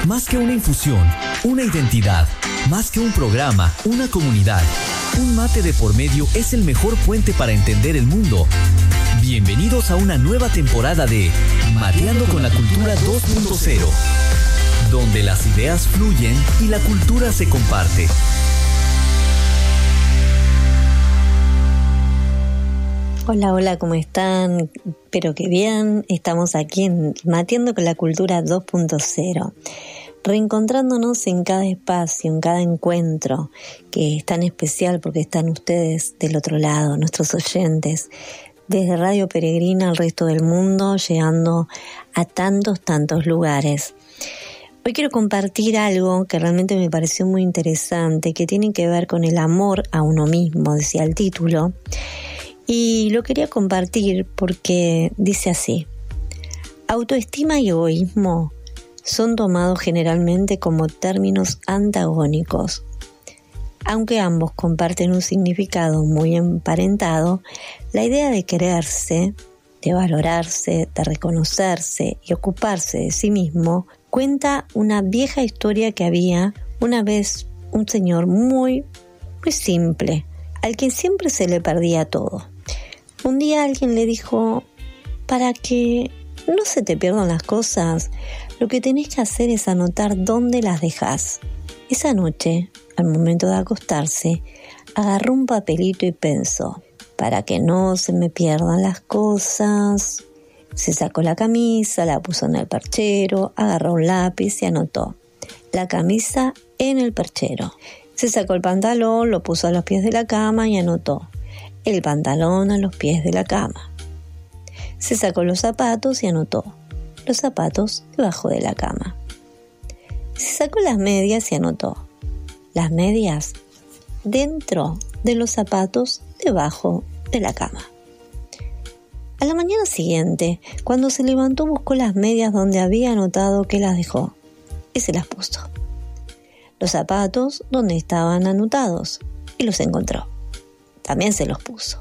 Más que una infusión, una identidad. Más que un programa, una comunidad. Un mate de por medio es el mejor puente para entender el mundo. Bienvenidos a una nueva temporada de Mateando con la Cultura 2.0, donde las ideas fluyen y la cultura se comparte. Hola, ¿cómo están? Espero que bien. Estamos aquí en Mateando con la Cultura 2.0, reencontrándonos en cada espacio, en cada encuentro, que es tan especial porque están ustedes del otro lado, nuestros oyentes, desde Radio Peregrina al resto del mundo, llegando a tantos lugares. Hoy quiero compartir algo que realmente me pareció muy interesante, que tiene que ver con el amor a uno mismo, decía el título. Y lo quería compartir porque dice así: autoestima y egoísmo son tomados generalmente como términos antagónicos. Aunque ambos comparten un significado muy emparentado, la idea de quererse, de valorarse, de reconocerse y ocuparse de sí mismo cuenta una vieja historia que había una vez un señor muy simple, al que siempre se le perdía todo. Un día alguien le dijo: para que no se te pierdan las cosas, lo que tenés que hacer es anotar dónde las dejás. Esa noche, al momento de acostarse, agarró un papelito y pensó: para que no se me pierdan las cosas. Se sacó la camisa, la puso en el perchero, agarró un lápiz y anotó: la camisa en el perchero. Se sacó el pantalón, lo puso a los pies de la cama y anotó: el pantalón a los pies de la cama. Se sacó los zapatos y anotó: los zapatos debajo de la cama. Se sacó las medias y anotó: las medias dentro de los zapatos debajo de la cama. A la mañana siguiente, cuando se levantó, buscó las medias donde había anotado que las dejó y se las puso. Los zapatos donde estaban anotados y los encontró. También se los puso.